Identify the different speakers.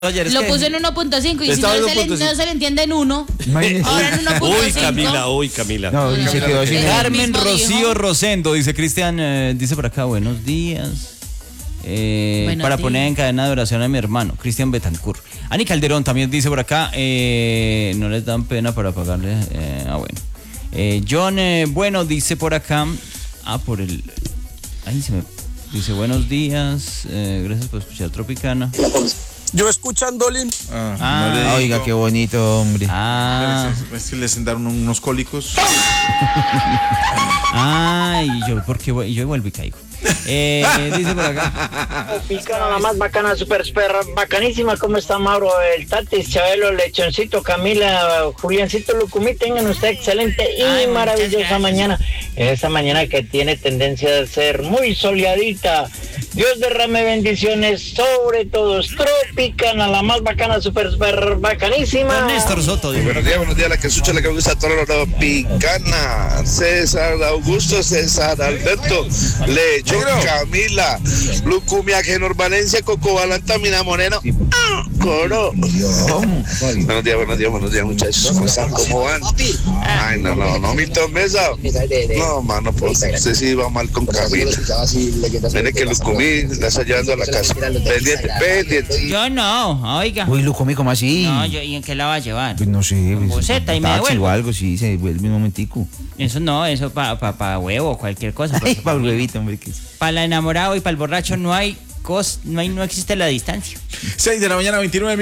Speaker 1: ayer es
Speaker 2: Lo
Speaker 1: que
Speaker 2: puse en 1.5 y si
Speaker 1: estaba
Speaker 2: no
Speaker 1: en
Speaker 2: se,
Speaker 1: 1.5.
Speaker 2: no se le entiende en 1,
Speaker 3: Imagínese.
Speaker 2: ahora en 1.5.
Speaker 1: Uy, Camila.
Speaker 3: No, y se quedó sin
Speaker 2: Él
Speaker 1: Carmen
Speaker 2: mismo
Speaker 1: Rocío
Speaker 2: dijo.
Speaker 1: Rosendo, dice Cristian, dice por acá, buenos días. Para
Speaker 2: días.
Speaker 1: poner en cadena de oración a mi hermano, Cristian Betancourt. Ani Calderón también dice por acá, no les dan pena para pagarle. Bueno. John, bueno, dice por acá, por el... Ahí se me... Dice, buenos días, gracias por escuchar Tropicana.
Speaker 4: Yo escuchándole.
Speaker 3: Oiga, qué bonito, hombre.
Speaker 5: Es que les daron unos cólicos.
Speaker 1: Y yo, porque yo vuelvo y caigo. Dice por acá.
Speaker 6: Picana, la más bacana, super bacanísima. ¿Cómo está Mauro? El Tatis, Chabelo, Lechoncito, Camila, Juliancito, Lucumí. Tengan usted excelente y maravillosa mañana. Esa mañana que tiene tendencia de ser muy soleadita. Dios derrame bendiciones sobre todos. Tropicana, la más bacana, super bacanísima.
Speaker 1: Néstor Soto.
Speaker 4: Buenos días, la que escucha, la que gusta, todo lo Tropicana. César Augusto, César Alberto, Lechón, Camila, Lucumia, Genor Valencia, Cocobalanta, Mina Moreno. Coro. Buenos días, muchachos. ¿Cómo están? ¿Cómo van? Ay, no, Milton Mesa. No, mano, pues usted sí va mal con Camila. Mire que Lucumí la está llevando a la casa. Pendiente.
Speaker 2: Yo no, oiga.
Speaker 3: Uy, Lucumí, ¿cómo así?
Speaker 2: No, ¿y en qué la va a llevar?
Speaker 3: Pues no sé.
Speaker 2: Con boceta y me
Speaker 3: taxi
Speaker 2: devuelvo.
Speaker 3: o algo, sí, se devuelve un momentico.
Speaker 2: Eso no, eso para huevo, cualquier cosa.
Speaker 3: Ay, para el huevito, hombre.
Speaker 2: Para el enamorado y para el borracho no existe la distancia.
Speaker 5: 6 de la mañana, 29 minutos.